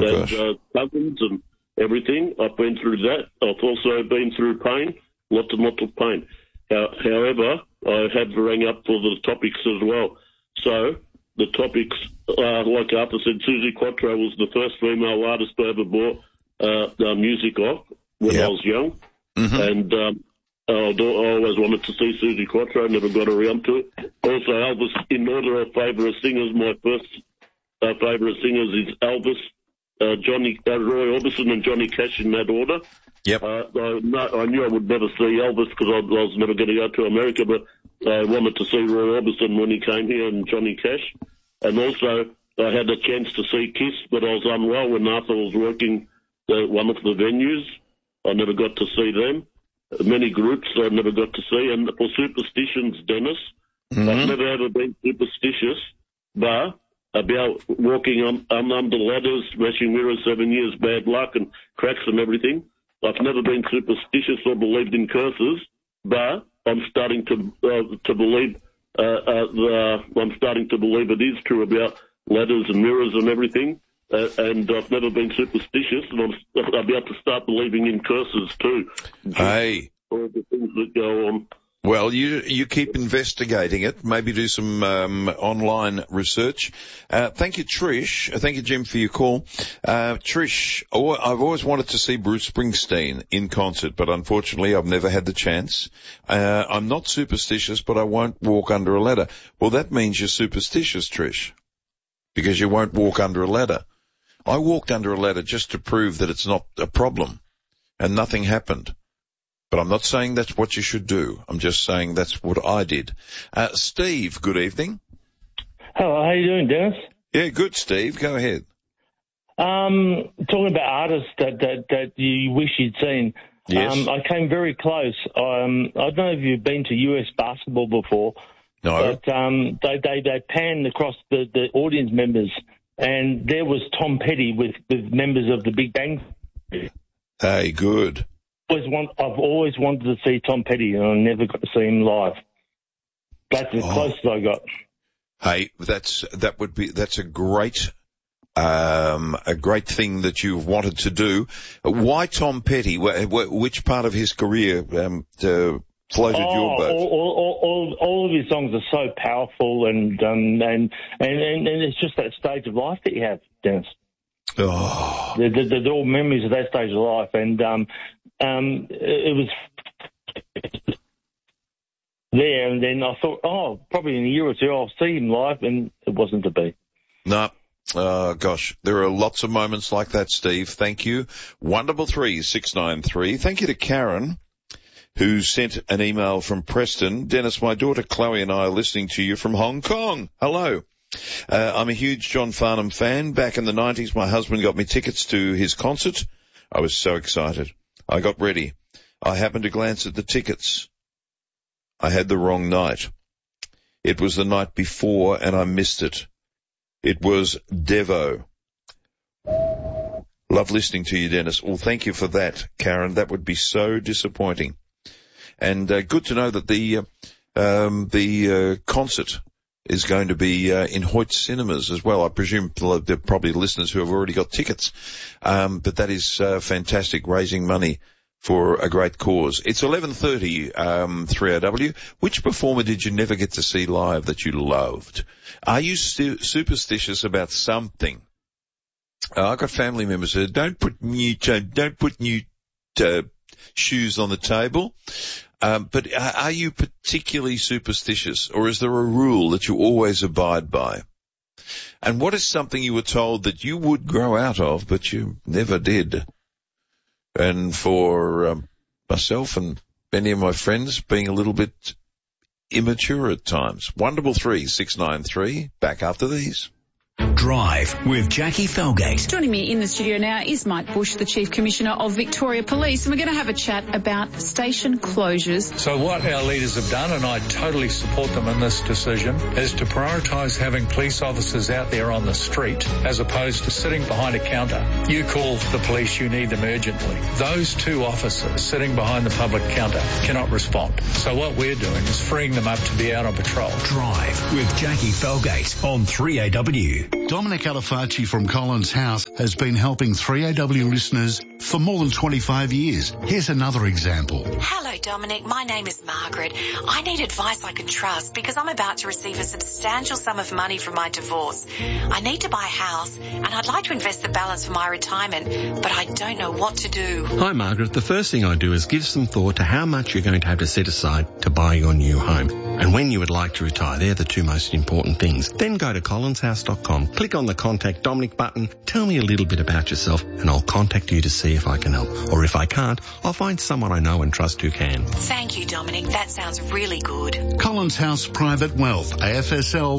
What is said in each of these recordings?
and cousins and everything. I've been through that. I've also been through pain, lots and lots of pain. However, I have rang up for the topics as well. So the topics, like Arthur said, Suzi Quatro was the first female artist I ever bought music off when I was young. And I always wanted to see Suzi Quatro, never got around to it. Also, Elvis, in order of favourite singers, my first favourite singers is Elvis, Roy Orbison and Johnny Cash in that order. Yep. I knew I would never see Elvis because I was never going to go to America, but I wanted to see Roy Orbison when he came here and Johnny Cash. And also, I had a chance to see Kiss, but I was unwell when Arthur was working one of the venues. I never got to see them. Many groups I never got to see. And for superstitions, Dennis, I've never ever been superstitious, but about walking under ladders, smashing mirrors, 7 years, bad luck and cracks and everything. I've never been superstitious or believed in curses, but I'm starting to believe. I'm starting to believe it is true about ladders and mirrors and everything. And I've never been superstitious, and I'll be able to start believing in curses too. Hey. All the things that go on. Well, you keep investigating it. Maybe do some online research. Thank you, Trish. Thank you, Jim, for your call. Trish, I've always wanted to see Bruce Springsteen in concert, but unfortunately I've never had the chance. I'm not superstitious, but I won't walk under a ladder. Well, that means you're superstitious, Trish, because you won't walk under a ladder. I walked under a ladder just to prove that it's not a problem, and nothing happened. But I'm not saying that's what you should do. I'm just saying that's what I did. Steve, good evening. Hello, how you doing, Dennis? Yeah, good, Steve. Go ahead. Talking about artists that you wish you'd seen. Yes. I came very close. I don't know if you've been to US basketball before. No. But they panned across the audience members, and there was Tom Petty with members of the Big Bang. Hey, good. I've always wanted to see Tom Petty, and I never got to see him live. That's as close as I got. Hey, that's a great thing that you've wanted to do. Why Tom Petty? Which part of his career floated your boat? All of his songs are so powerful, and it's just that stage of life that you have, Dennis. Oh. They're all memories of that stage of life, and it was there, and then I thought, probably in a year or two I'll see him live, and it wasn't to be. No. Gosh, there are lots of moments like that, Steve. Thank you. 133-693. Thank you to Karen, who sent an email from Preston. Dennis, my daughter Chloe and I are listening to you from Hong Kong. Hello. I'm a huge John Farnham fan. Back in the 90s, my husband got me tickets to his concert. I was so excited. I got ready. I happened to glance at the tickets. I had the wrong night. It was the night before, and I missed it. It was Devo. Love listening to you, Dennis. Well, thank you for that, Karen. That would be so disappointing. And good to know that the concert is going to be in Hoyt Cinemas as well. I presume there are probably listeners who have already got tickets. But that is fantastic, raising money for a great cause. It's 11:30, 3AW. Which performer did you never get to see live that you loved? Are you superstitious about something? I've got family members who don't put new shoes on the table. But are you particularly superstitious, or is there a rule that you always abide by? And what is something you were told that you would grow out of, but you never did? And for myself and many of my friends, being a little bit immature at times. 133-693, back after these. Drive with Jackie Felgate. Joining me in the studio now is Mike Bush, the Chief Commissioner of Victoria Police, and we're going to have a chat about station closures. So what our leaders have done, and I totally support them in this decision, is to prioritise having police officers out there on the street as opposed to sitting behind a counter. You call the police, you need them urgently. Those two officers sitting behind the public counter cannot respond. So what we're doing is freeing them up to be out on patrol. Drive with Jackie Felgate on 3AW. Dominic Alifacci from Collins House has been helping 3AW listeners for more than 25 years. Here's another example. Hello, Dominic. My name is Margaret. I need advice I can trust because I'm about to receive a substantial sum of money from my divorce. I need to buy a house and I'd like to invest the balance for my retirement, but I don't know what to do. Hi, Margaret. The first thing I do is give some thought to how much you're going to have to set aside to buy your new home and when you would like to retire. They're the two most important things. Then go to collinshouse.com, click on the Contact Dominic button, tell me a little bit about yourself and I'll contact you to see if I can help. Or if I can't, I'll find someone I know and trust who can. Thank you, Dominic. That sounds really good. Collins House Private Wealth, AFSL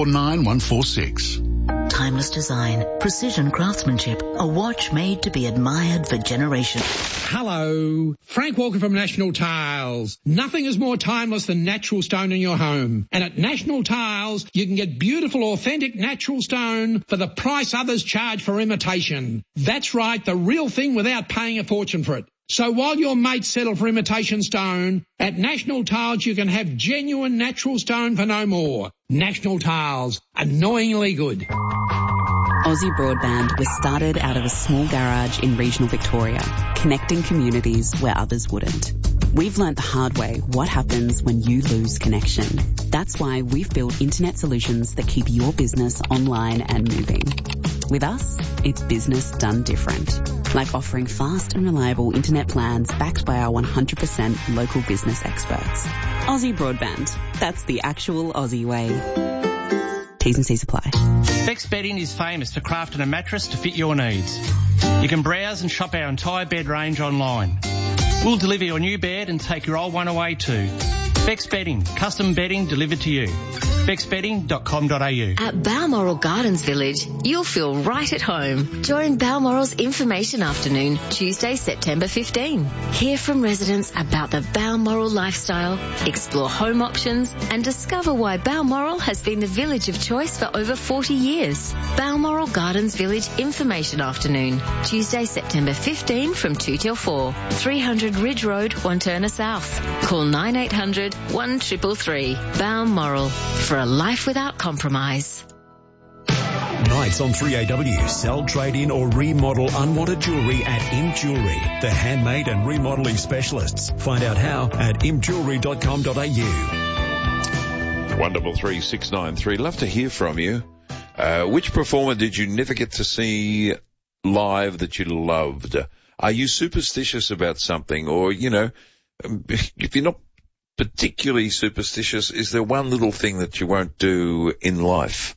449146. Timeless design, precision craftsmanship, a watch made to be admired for generations. Hello, Frank Walker from National Tiles. Nothing is more timeless than natural stone in your home. And at National Tiles, you can get beautiful, authentic natural stone for the price others charge for imitation. That's right, the real thing without paying a fortune for it. So while your mates settle for imitation stone, at National Tiles you can have genuine natural stone for no more. National Tiles, annoyingly good. Aussie Broadband was started out of a small garage in regional Victoria, connecting communities where others wouldn't. We've learnt the hard way what happens when you lose connection. That's why we've built internet solutions that keep your business online and moving. With us, it's business done different, like offering fast and reliable internet plans backed by our 100% local business experts. Aussie Broadband, that's the actual Aussie way. T's and C's apply. Bex Bedding is famous for crafting a mattress to fit your needs. You can browse and shop our entire bed range online. We'll deliver your new bed and take your old one away too. Bex Bedding, custom bedding delivered to you. bexbedding.com.au. At Balmoral Gardens Village, you'll feel right at home. Join Balmoral's Information Afternoon, Tuesday, September 15. Hear from residents about the Balmoral lifestyle, explore home options, and discover why Balmoral has been the village of choice for over 40 years. Balmoral Gardens Village Information Afternoon, Tuesday, September 15 from 2 till 4. 300 Ridge Road, Wanturna South. Call 9800 1333. Balmoral. For a life without compromise. Nights on 3AW. Sell, trade in or remodel unwanted jewellery at Im Jewellery. The handmade and remodelling specialists. Find out how at imjewellery.com.au. 133 love to hear from you. Which performer did you never get to see live that you loved? Are you superstitious about something? Or, you know, if you're not particularly superstitious, is there one little thing that you won't do in life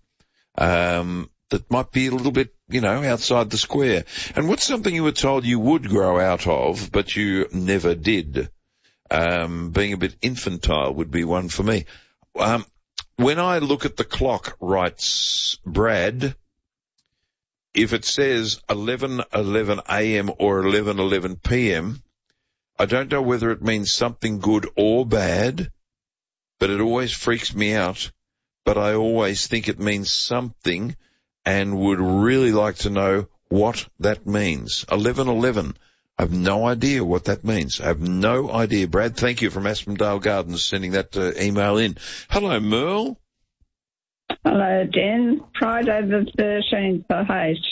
that might be a little bit, you know, outside the square? And what's something you were told you would grow out of, but you never did? Being a bit infantile would be one for me. When I look at the clock, writes Brad, if it says 11:11 a.m. or 11:11 p.m., I don't know whether it means something good or bad, but it always freaks me out. But I always think it means something and would really like to know what that means. 11:11. I have no idea what that means. I have no idea. Brad, thank you from Aspendale Gardens sending that email in. Hello, Merle. Hello, Dan. Friday the 13th, I hate.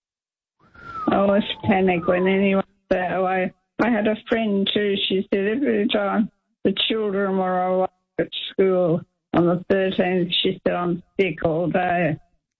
I always panic when anyone's that away. I had a friend too, she said every time the children were away at school on the 13th, she said, I'm sick all day.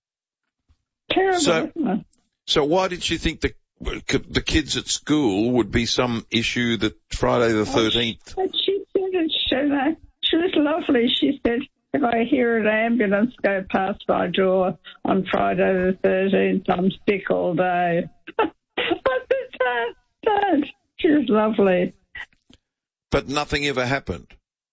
Terrible. So why did she think the kids at school would be some issue that Friday the 13th? She said she was lovely. She said, if I hear an ambulance go past my door on Friday the 13th, I'm sick all day. I said, don't. She was lovely. But nothing ever happened?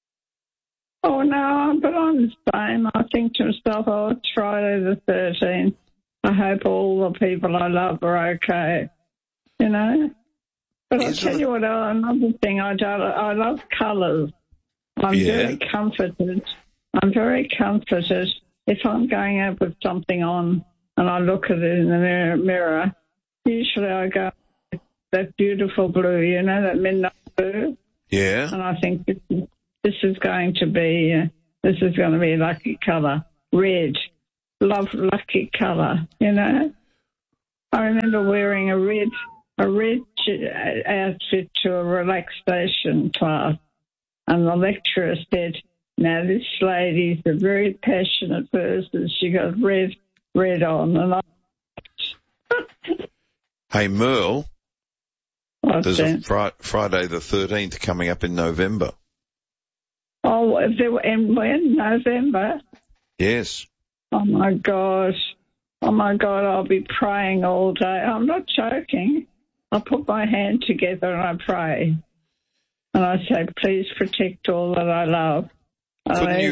Oh, no, but I'm the same. I think to myself, oh, it's Friday the 13th. I hope all the people I love are okay, you know. But I'll tell you what, another thing I love colours. I'm very comforted. I'm very comforted if I'm going out with something on and I look at it in the mirror. Usually I go, that beautiful blue, you know, that midnight blue. Yeah. And I think this is going to be a lucky colour. Red. lucky colour, you know. I remember wearing a red outfit to a relaxation class, and the lecturer said, "Now this lady's a very passionate person. She got red on." And Hey, Merle, What's there's a Friday the 13th coming up in November. Oh, and when? November? Yes. Oh, my gosh. I'll be praying all day. I'm not joking. I put my hand together and I pray. And I say, please protect all that I love. Couldn't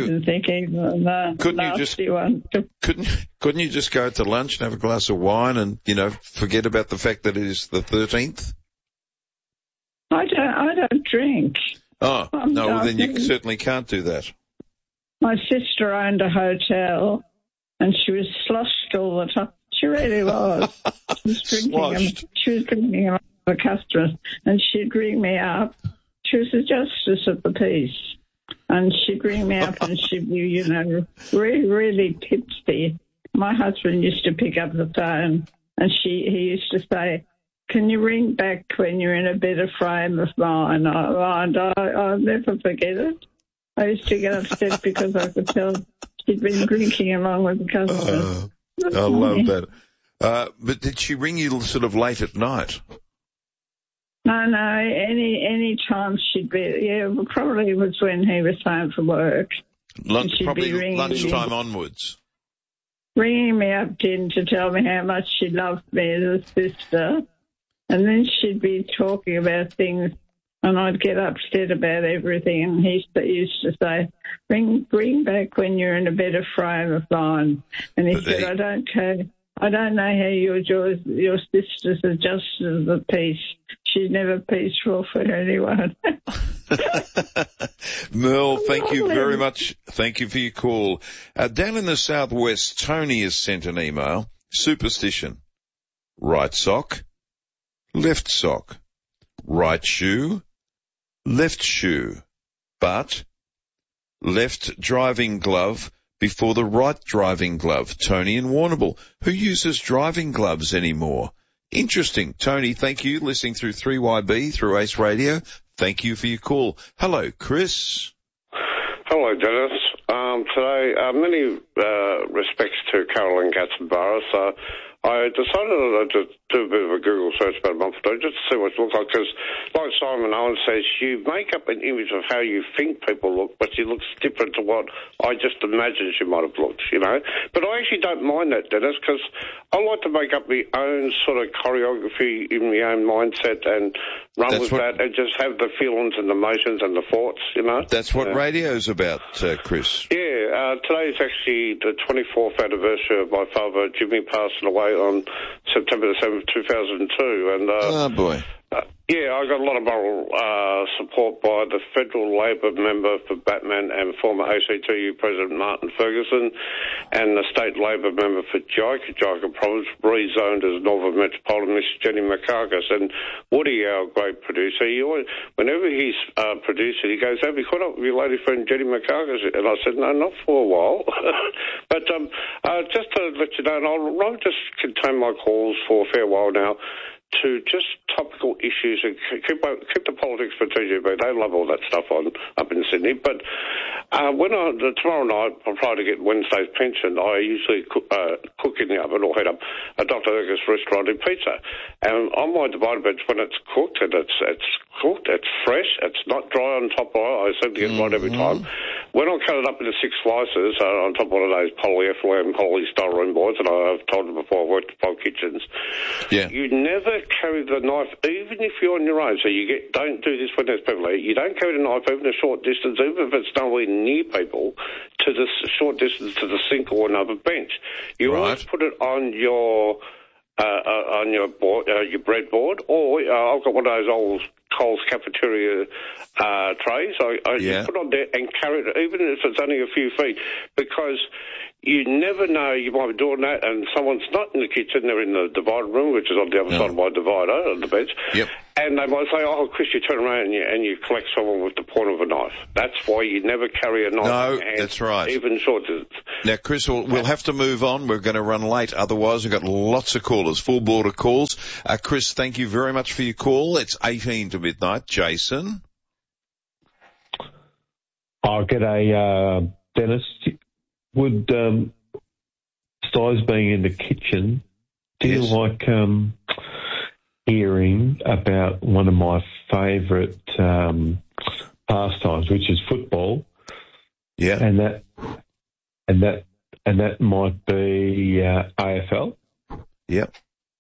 you just go to lunch and have a glass of wine and, forget about the fact that it is the 13th? I don't drink. Oh, no, well, then you certainly can't do that. My sister owned a hotel and she was sloshed all the time. She really was. She was drinking among the customers, and she'd ring me up. She was the justice of the peace. And she'd ring me up and she'd be, really, really tipsy. My husband used to pick up the phone and he used to say, "Can you ring back when you're in a better frame of mind?" I'll never forget it. I used to get upset because I could tell she'd been drinking along with the customers. I love that. But did she ring you sort of late at night? No, any time she'd be, probably it was when he was home from work. Probably lunchtime onwards. Ringing me up, Jen, to tell me how much she loved me as a sister. And then she'd be talking about things, and I'd get upset about everything. And he used to say, "Bring back when you're in a better frame of mind." And he said, "I don't know how your sister's a justice of the peace. She's never peaceful for anyone." Merle, thank you very much. Thank you for your call. Down in the southwest, Tony has sent an email. Superstition. Right sock. Left sock. Right shoe. Left shoe. But left driving glove before the right driving glove. Tony in Warrnambool. Who uses driving gloves anymore? Interesting. Tony, thank you. Listening through 3YB, through Ace Radio. Thank you for your call. Hello, Chris. Hello, Dennis. Today, many respects to Carolyn Gatzenborough. So I decided to do a bit of a Google search about a month ago just to see what it looks like, because like Simon Owen says, you make up an image of how you think people look, but she looks different to what I just imagined she might have looked, But I actually don't mind that, Dennis, because I like to make up my own sort of choreography in my own mindset and run with that and just have the feelings and emotions and the thoughts, That's what radio's about, Chris. Yeah, today is actually the 24th anniversary of my father, Jimmy, passing away on September the 7th, 2002. And, oh, boy. I got a lot of moral support by the federal Labor member for Batman and former ACTU President Martin Ferguson, and the state Labor member for JICA Province, rezoned as Northern Metropolitan, Miss Jenny McCargus. And Woody, our great producer, whenever he's producing, he goes, "Have you caught up with your lady friend Jenny McCargus?" And I said, "No, not for a while." But just to let you know, and I'll just contain my calls for a fair while now to just topical issues and keep the politics for TGB. They love all that stuff up in Sydney. But tomorrow night, I'll try to get Wednesday's pension. I usually cook in the oven or head up a Dr. Urgus restaurant in pizza. And on my divider bench, when it's cooked, and it's cooked, it's fresh, it's not dry on top. I seem to get right every time. When I cut it up into 6 slices on top of one of those polyethylene, polystyrene boards, and I've told you before, I worked at 5 kitchens. Yeah. You never carry the knife, even if you're on your own. So don't do this when there's people there. You don't carry the knife even a short distance, even if it's nowhere near people, to the short distance to the sink or another bench. You always put it on your board, your breadboard, or I've got one of those old Coles cafeteria trays. I just put it on there and carry it, even if it's only a few feet, because you never know, you might be doing that and someone's not in the kitchen, they're in the divider room, which is on the other side of my divider, on the bench. Yep. And they might say, oh, Chris, you turn around and you collect someone with the point of a knife. That's why you never carry a knife in your hand. That's right. Even short distance. Now, Chris, we'll have to move on. We're going to run late. Otherwise, we've got lots of callers, full border calls. Chris, thank you very much for your call. It's 18 to midnight. Jason? Oh, g'day, Dennis. Would size being in the kitchen, do you like hearing about one of my favourite pastimes, which is football? Yeah. And that might be AFL? Yep.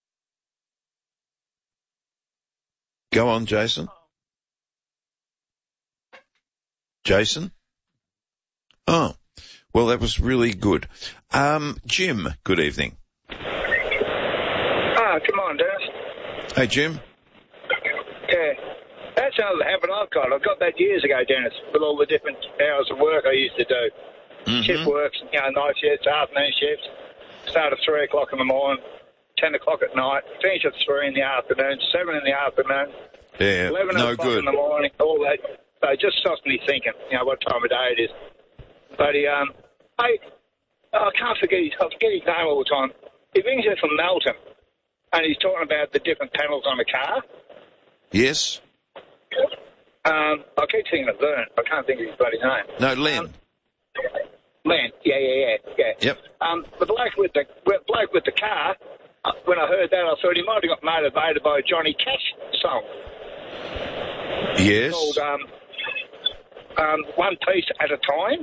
Go on, Jason. Jason? Oh, well, that was really good. Jim, good evening. Come on, Dennis. Hey, Jim. Yeah. That's another habit I've got. I got that years ago, Dennis, with all the different hours of work I used to do. Mm-hmm. Shift works, night shifts, afternoon shifts. Start at 3 o'clock in the morning, 10 o'clock at night, finish at 3 in the afternoon, 7 in the afternoon, yeah, 11 no o'clock good. in the morning, all that. So it just stops me thinking, what time of day it is. But I can't forget I forget his name all the time. He rings in from Melton, and he's talking about the different panels on the car. Yes. I keep thinking of Vern. I can't think of his bloody name. No, Len. Len, yeah. Yep. The bloke with the car, when I heard that, I thought he might have got motivated by a Johnny Cash song. Yes. Called One Piece at a Time.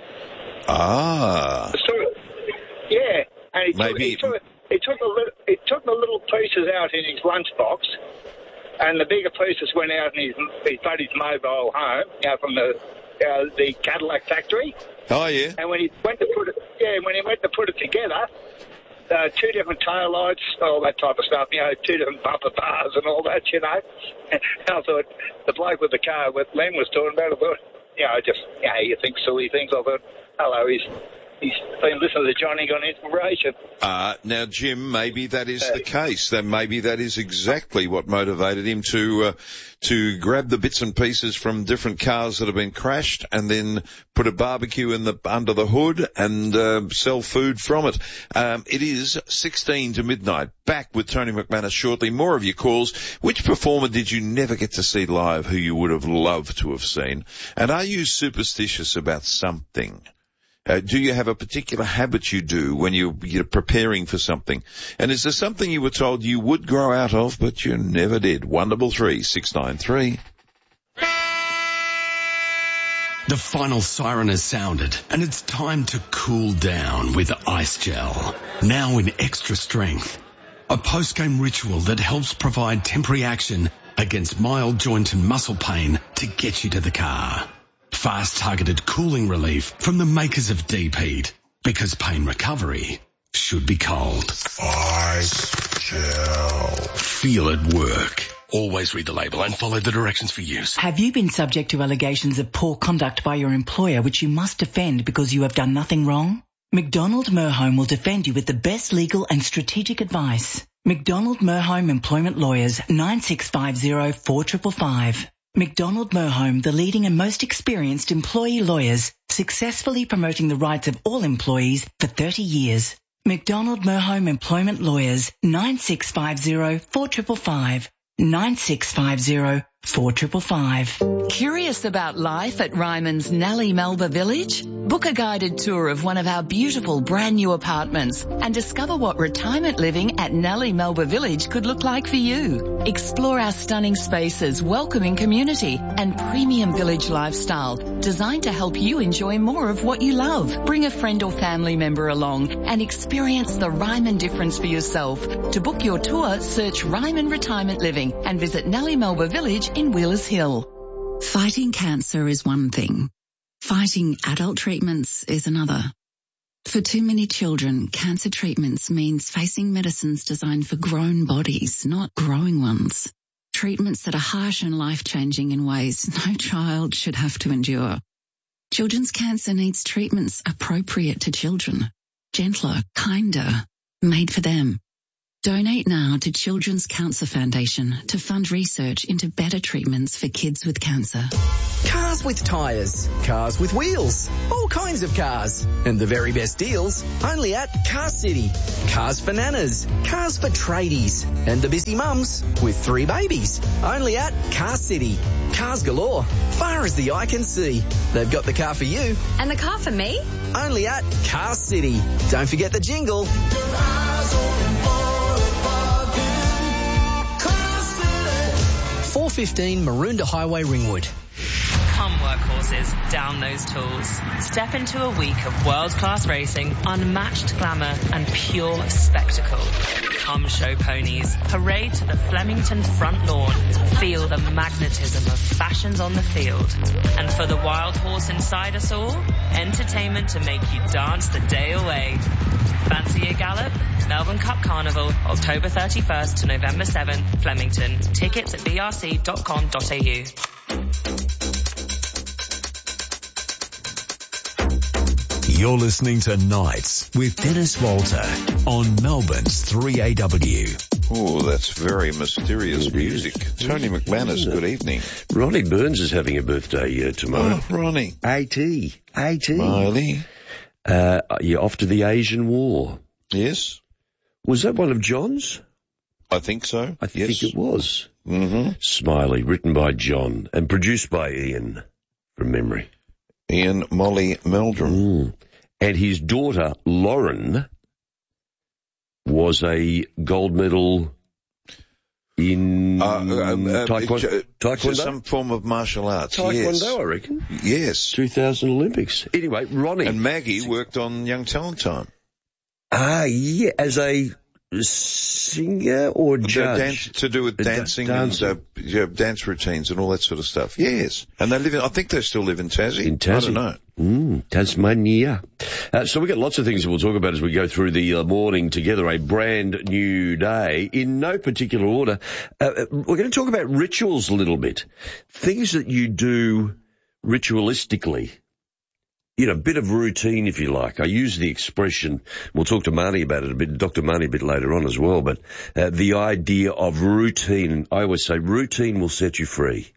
Ah. Yeah, and he Maybe. took the little pieces out in his lunchbox, and the bigger pieces went out in his buddy's mobile home, from the Cadillac factory. Oh yeah. And when he went to put it together, 2 different tail lights, all that type of stuff, 2 different bumper bars and all that, And I thought the bloke with the car, what Len was talking about, I thought, you think silly things. I thought, hello, he's been listening to Johnny on inspiration. Now, Jim, maybe that is the case. Then maybe that is exactly what motivated him to grab the bits and pieces from different cars that have been crashed and then put a barbecue under the hood and sell food from it. It is 16 to midnight. Back with Tony McManus shortly. More of your calls. Which performer did you never get to see live who you would have loved to have seen? And are you superstitious about something? Do you have a particular habit you do when you're preparing for something? And is there something you were told you would grow out of, but you never did? 133 693. The final siren has sounded, and it's time to cool down with Ice Gel. Now in extra strength. A post-game ritual that helps provide temporary action against mild joint and muscle pain to get you to the car. Fast targeted cooling relief from the makers of Deep Heat, because pain recovery should be cold. Ice Gel. Feel it work. Always read the label and follow the directions for use. Have you been subject to allegations of poor conduct by your employer which you must defend because you have done nothing wrong? McDonald Merhome will defend you with the best legal and strategic advice. McDonald Merhome Employment Lawyers, 9650 4555. McDonald Merhome, the leading and most experienced employee lawyers, successfully promoting the rights of all employees for 30 years. McDonald Merhome Employment Lawyers, 9650 4555. 9650 4555. Curious about life at Ryman's Nellie Melba Village? Book a guided tour of one of our beautiful brand new apartments and discover what retirement living at Nellie Melba Village could look like for you. Explore our stunning spaces, welcoming community and premium village lifestyle designed to help you enjoy more of what you love. Bring a friend or family member along and experience the Ryman difference for yourself. To book your tour, search Ryman Retirement Living and visit Nellie Melba Village in Wheelers Hill. Fighting cancer is one thing. Fighting adult treatments is another. For too many children, cancer treatments means facing medicines designed for grown bodies, not growing ones. Treatments that are harsh and life-changing in ways no child should have to endure. Children's cancer needs treatments appropriate to children, gentler, kinder, made for them. Donate now to Children's Cancer Foundation to fund research into better treatments for kids with cancer. Cars with tyres, cars with wheels, all kinds of cars. And the very best deals only at Car City. Cars for nanas, cars for tradies, and the busy mums with 3 babies. Only at Car City. Cars galore, far as the eye can see. They've got the car for you. And the car for me? Only at Car City. Don't forget the jingle. 415 Maroondah Highway, Ringwood. Come workhorses, down those tools. Step into a week of world-class racing, unmatched glamour and pure spectacle. Come show ponies. Parade to the Flemington front lawn. Feel the magnetism of fashions on the field. And for the wild horse inside us all, entertainment to make you dance the day away. Fancy a gallop? Melbourne Cup Carnival, October 31st to November 7th, Flemington. Tickets at brc.com.au. You're listening to Nights with Dennis Walter on Melbourne's 3AW. Oh, that's very mysterious music. Tony McManus, good evening. Ronnie Burns is having a birthday tomorrow. Oh, Ronnie. 80. Miley. You're off to the Asian War. Yes. Was that one of John's? I think so. I think it was. Mm-hmm. Smiley, written by John and produced by Ian, from memory. Ian Molly Meldrum. And his daughter, Lauren, was a gold medal in Taekwondo? Some form of martial arts. Taekwondo, yes. I reckon. Yes. 2000 Olympics. Anyway, Ronnie. And Maggie worked on Young Talent Time. Yeah, as a singer or judge? To do with dancing and dance routines and all that sort of stuff. Yes. And they live in, I think they still live in Tassie. In Tassie. I don't know. Tasmania. So we've got lots of things that we'll talk about as we go through the morning together, a brand new day. In no particular order, we're going to talk about rituals a little bit. Things that you do ritualistically. You know, a bit of routine, if you like. I use the expression, we'll talk to Marnie about it a bit, Dr. Marnie a bit later on as well, but the idea of routine, I always say routine will set you free.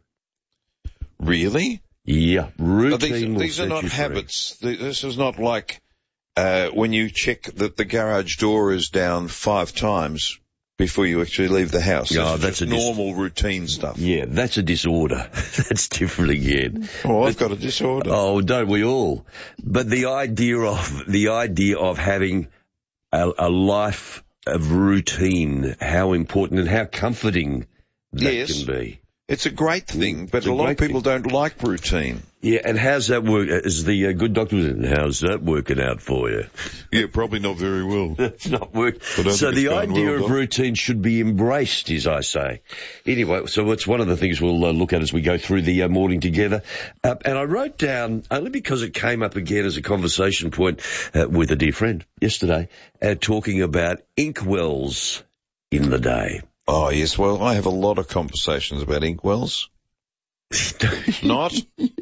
Really? Yeah, routine will set you free. These are not habits. This is not like when you check that the garage door is down 5 times before you actually leave the house. Oh, that's just normal routine stuff. Yeah, that's a disorder. That's different again. Oh, I've got a disorder. Oh, don't we all? But the idea of having a life of routine, how important and how comforting that can be. It's a great thing, but a lot of people don't like routine. Yeah, and how's that work? Is the good doctor, how's that working out for you? Yeah, probably not very well. It's not working. So the idea of routine should be embraced, as I say. Anyway, so it's one of the things we'll look at as we go through the morning together. And I wrote down, only because it came up again as a conversation point with a dear friend yesterday, talking about inkwells in the day. Oh, yes. Well, I have a lot of conversations about inkwells. Not?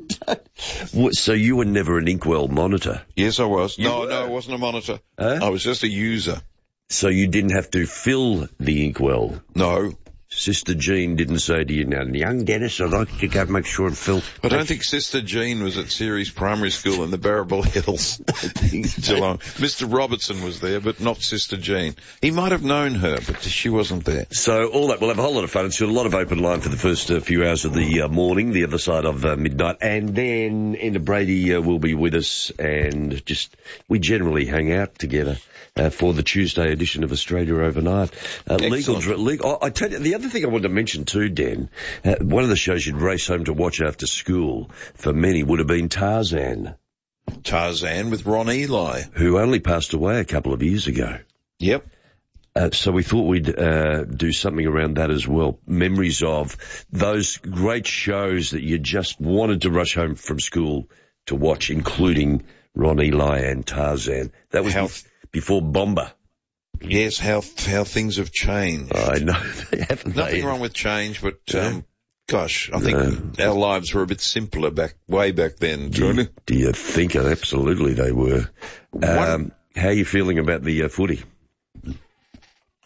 So you were never an inkwell monitor? Yes, I was. No, I wasn't a monitor. I was just a user. So you didn't have to fill the inkwell? No. Sister Jean didn't say to you, now, young Dennis, I'd like you to go make sure and fill. I don't think Sister Jean was at Ceres Primary School in the Barrabil Hills, Geelong. Mr. Robertson was there, but not Sister Jean. He might have known her, but she wasn't there. So all that, we'll have a whole lot of fun. It's a lot of open line for the first few hours of the morning, the other side of midnight. And then Enda Brady will be with us, and we generally hang out together. For the Tuesday edition of Australia Overnight. Legal. I tell you, the other thing I wanted to mention too, Dan, one of the shows you'd race home to watch after school for many would have been Tarzan. Tarzan with Ron Eli. Who only passed away a couple of years ago. Yep. So we thought we'd do something around that as well. Memories of those great shows that you just wanted to rush home from school to watch, including Ron Eli and Tarzan. That was before Bomber. Yes, how things have changed. I know, haven't they? Nothing wrong with change, but gosh, I think our lives were a bit simpler way back then. Do you think? Absolutely they were. How are you feeling about the footy?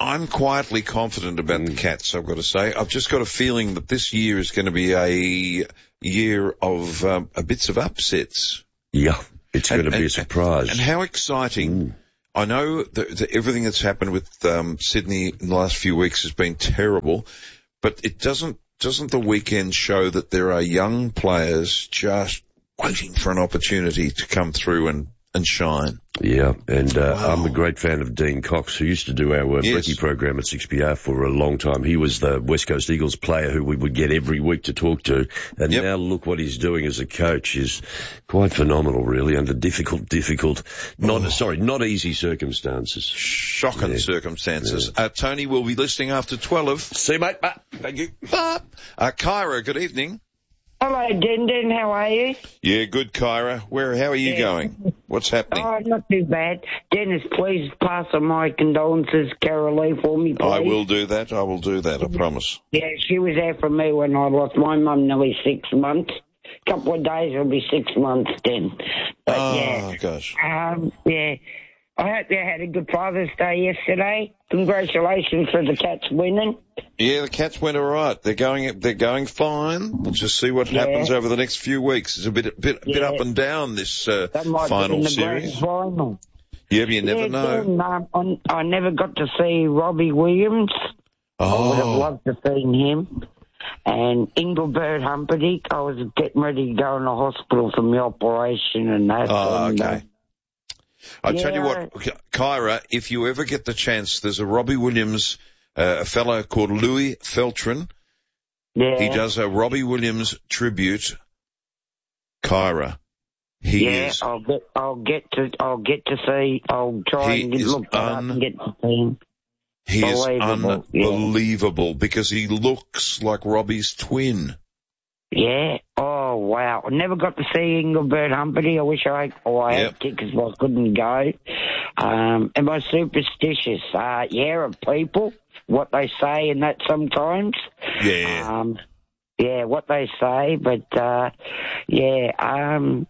I'm quietly confident about the Cats, I've got to say. I've just got a feeling that this year is going to be a year of bits of upsets. Yeah, it's going to be a surprise. And how exciting. I know that everything that's happened with Sydney in the last few weeks has been terrible, but it doesn't the weekend show that there are young players just waiting for an opportunity to come through and shine? Yeah, and I'm a great fan of Dean Cox, who used to do our Brekkie program at 6PR for a long time. He was the West Coast Eagles player who we would get every week to talk to, and now look what he's doing as a coach is quite phenomenal, really, under difficult, not easy circumstances. Shocking circumstances. Tony will be listening after 12. See you, mate. Thank you. Kyra, good evening. Hello, Den. How are you? Yeah, good, Kyra. How are you going? What's happening? Oh, not too bad. Dennis, please pass on my condolences, Carol Lee, for me, please. I will do that, I promise. Yeah, she was there for me when I lost my mum nearly 6 months. A couple of days, it'll be 6 months then. But, gosh. Yeah. I hope you had a good Father's Day yesterday. Congratulations for the Cats winning. Yeah, the Cats went all right. They're going fine. We'll just see what happens over the next few weeks. It's a bit up and down this final series. Final. Yeah, but you never know. I never got to see Robbie Williams. I would have loved to see him. And Engelbert Humperdinck, I was getting ready to go in the hospital from the operation and that. Okay. I tell you what, Kyra, if you ever get the chance, there's a Robbie Williams, a fellow called Louis Feltrin. Yeah. He does a Robbie Williams tribute. Kyra, he is. I'll get to see. I'll try and look that up and get to see him. He is unbelievable because he looks like Robbie's twin. Yeah. Oh, wow. I never got to see Engelbert Humperdinck. I wish I had tickets, but I couldn't go. Am I superstitious? Of people, what they say and that sometimes. Yeah. What they say, but, Good on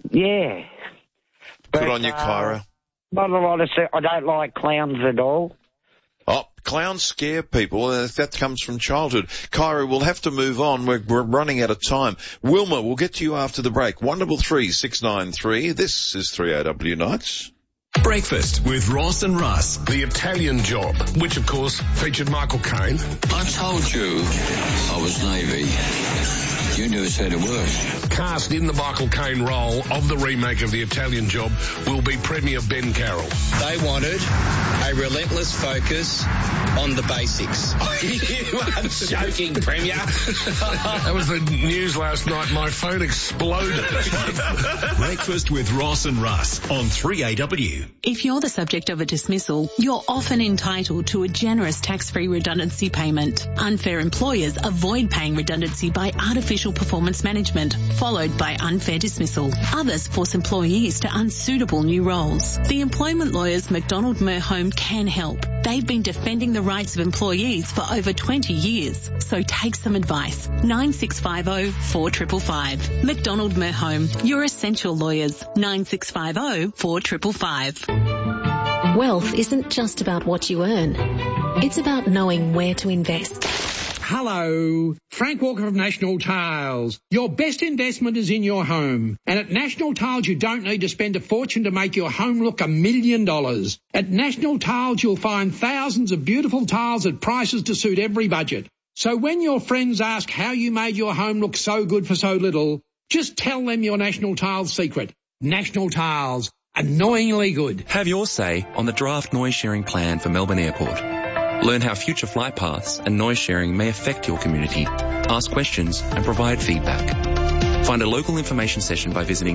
you, Kyra. Not a lot of... I don't like clowns at all. Oh, clowns scare people, and that comes from childhood. Kyra, we'll have to move on. We're running out of time. Wilma, we'll get to you after the break. 133-693. This is 3AW Nights. Breakfast with Ross and Russ. The Italian Job, which of course featured Michael Caine. I told you I was Navy. You never said a word. Cast in the Michael Caine role of the remake of The Italian Job will be Premier Ben Carroll. They wanted a relentless focus on the basics. You are joking, Premier. That was the news last night. My phone exploded. Breakfast with Ross and Russ on 3AW. If you're the subject of a dismissal, you're often entitled to a generous tax-free redundancy payment. Unfair employers avoid paying redundancy by artificial performance management, followed by unfair dismissal. Others force employees to unsuitable new roles. The employment lawyers McDonald Merhome can help. They've been defending the rights of employees for over 20 years. So take some advice. 9650 4555. McDonald Merhome, your essential lawyers. 9650 4555. Wealth isn't just about what you earn. It's about knowing where to invest. Hello, Frank Walker of National Tiles. Your best investment is in your home. And at National Tiles, you don't need to spend a fortune to make your home look $1 million. At National Tiles, you'll find thousands of beautiful tiles at prices to suit every budget. So when your friends ask how you made your home look so good for so little, just tell them your National Tiles secret. National Tiles. Annoyingly good. Have your say on the draft noise sharing plan for Melbourne Airport. Learn how future flight paths and noise sharing may affect your community. Ask questions and provide feedback. Find a local information session by visiting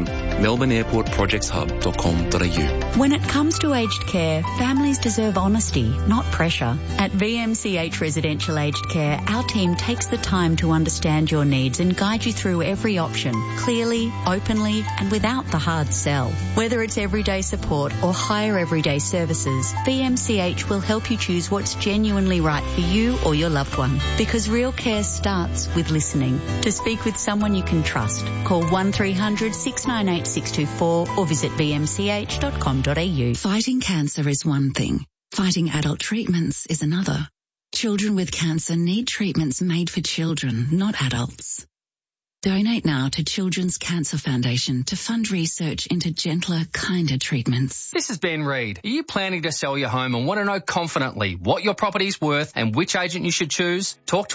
melbourneairportprojectshub.com.au. When it comes to aged care, families deserve honesty, not pressure. At VMCH Residential Aged Care, our team takes the time to understand your needs and guide you through every option, clearly, openly, and without the hard sell. Whether it's everyday support or higher everyday services, VMCH will help you choose what's genuinely right for you or your loved one. Because real care starts with listening. To speak with someone you can trust, call 1300 698 624 or visit vmch.com.au. Fighting cancer is one thing. Fighting adult treatments is another. Children with cancer need treatments made for children, not adults. Donate now to Children's Cancer Foundation to fund research into gentler, kinder treatments. This is Ben Reid. Are you planning to sell your home and want to know confidently what your property's worth and which agent you should choose? Talk to